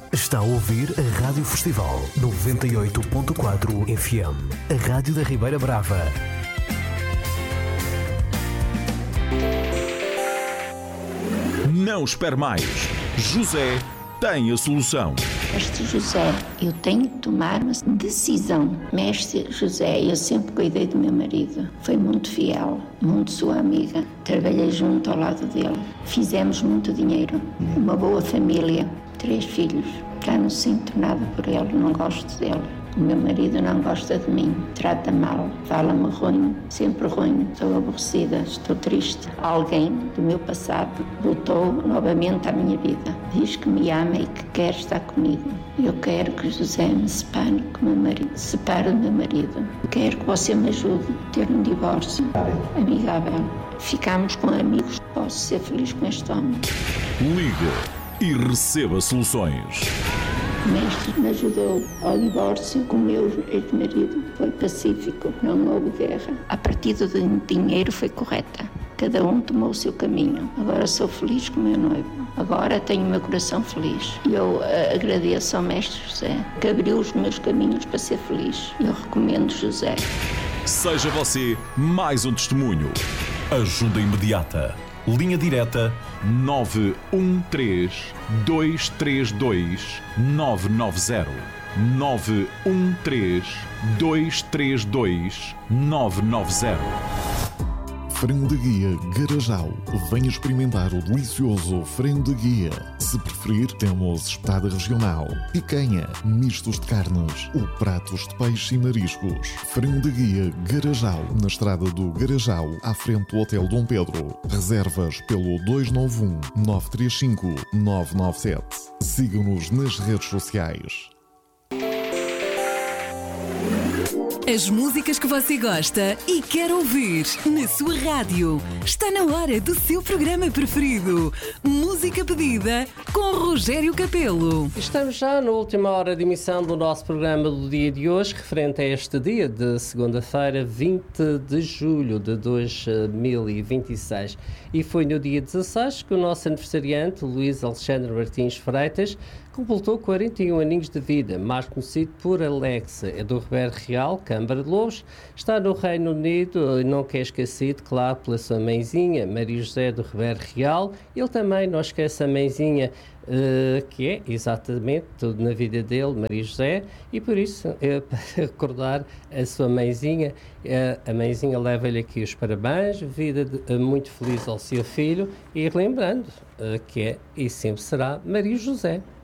Está a ouvir a Rádio Festival 98.4 FM, a Rádio da Ribeira Brava. Não espere mais. José tem a solução. Mestre José, eu tenho que tomar uma decisão. Mestre José, eu sempre cuidei do meu marido. Foi muito fiel, muito sua amiga. Trabalhei junto ao lado dele. Fizemos muito dinheiro. Uma boa família. 3 filhos. Já não sinto nada por ele, não gosto dele. O meu marido não gosta de mim, trata mal, fala-me ruim, sempre ruim, estou aborrecida, estou triste. Alguém do meu passado voltou novamente à minha vida. Diz que me ama e que quer estar comigo. Eu quero que José me separe com o meu marido, separe do meu marido. Quero que você me ajude a ter um divórcio amigável. Ficamos com amigos, posso ser feliz com este homem. Liga e receba soluções. O mestre me ajudou ao divórcio com o meu ex-marido. Foi pacífico, não houve guerra. A partida do dinheiro foi correta. Cada um tomou o seu caminho. Agora sou feliz com o meu noivo. Agora tenho o meu coração feliz. E eu agradeço ao mestre José, que abriu os meus caminhos para ser feliz. Eu recomendo José. Seja você mais um testemunho. Ajuda imediata. Linha direta 913 232 990. 913 232 990. Frango de guia Garajal. Venha experimentar o delicioso frango de guia. Se preferir, temos espetada regional, picanha, mistos de carnes ou pratos de peixe e mariscos. Frango de guia Garajal, na estrada do Garajal, à frente do Hotel Dom Pedro. Reservas pelo 291 935 997. Siga-nos nas redes sociais. As músicas que você gosta e quer ouvir na sua rádio. Está na hora do seu programa preferido. Música pedida com Rogério Capelo. Estamos já na última hora de emissão do nosso programa do dia de hoje, referente a este dia de segunda-feira, 20 de julho de 2026. E foi no dia 16 que o nosso aniversariante, Luís Alexandre Martins Freitas, completou 41 aninhos de vida, mais conhecido por Alex. É do Ribeiro Real, Câmara de Lobos, está no Reino Unido e não quer esquecido, claro, pela sua mãezinha, Maria José do Ribeiro Real. Ele também não esquece a mãezinha, que é exatamente tudo na vida dele, Maria José, e por isso, para recordar a sua mãezinha, a mãezinha leva-lhe aqui os parabéns, vida muito feliz ao seu filho, e lembrando que é e sempre será Maria José.